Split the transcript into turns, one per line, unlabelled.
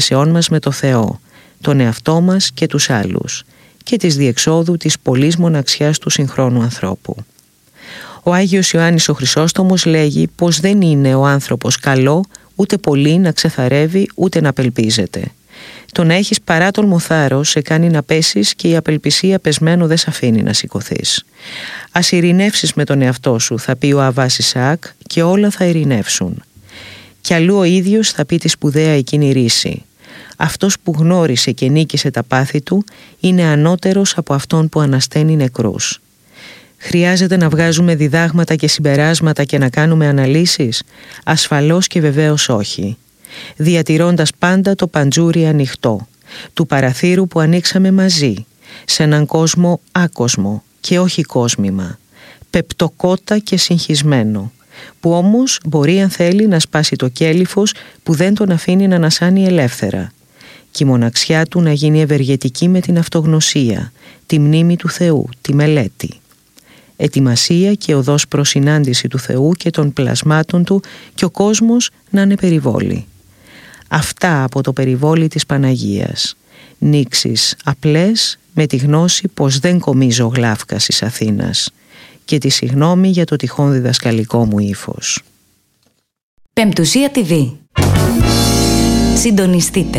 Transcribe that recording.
σχέσεών μας με το Θεό, τον εαυτό μας και τους άλλους και της διεξόδου της πολλής μοναξιάς του συγχρόνου ανθρώπου. Ο Άγιος Ιωάννης ο Χρυσόστομος λέγει πως δεν είναι ο άνθρωπος καλό ούτε πολύ να ξεθαρεύει ούτε να απελπίζεται. Το να έχεις παράτολμο θάρρος σε κάνει να πέσεις και η απελπισία πεσμένο δεν σε αφήνει να σηκωθείς. Ας ειρηνεύσεις με τον εαυτό σου, θα πει ο Αββάς Ισαάκ, και όλα θα ειρηνεύσουν. Κι αλλού ο ίδιος θα πει τη σπουδαία εκείνη ρίση. Αυτός που γνώρισε και νίκησε τα πάθη του είναι ανώτερος από αυτόν που ανασταίνει νεκρούς. Χρειάζεται να βγάζουμε διδάγματα και συμπεράσματα και να κάνουμε αναλύσεις? Ασφαλώς και βεβαίως όχι. Διατηρώντας πάντα το παντζούρι ανοιχτό, του παραθύρου που ανοίξαμε μαζί, σε έναν κόσμο άκοσμο και όχι κόσμημα, πεπτοκότα και συγχυσμένο, που όμως μπορεί αν θέλει να σπάσει το κέλυφος που δεν τον αφήνει να ανασάνει ελεύθερα, και η μοναξιά του να γίνει ευεργετική με την αυτογνωσία, τη μνήμη του Θεού, τη μελέτη. Ετοιμασία και οδός προς συνάντηση του Θεού και των πλασμάτων του, και ο κόσμος να είναι περιβόλη. Αυτά από το περιβόλι της Παναγίας. Νήξεις απλές με τη γνώση πως δεν κομίζω γλάφκας εις Αθήνας, και τη συγνώμη για το τυχόν διδασκαλικό μου ύφος.
Πεμπτουσία TV. Συντονιστείτε.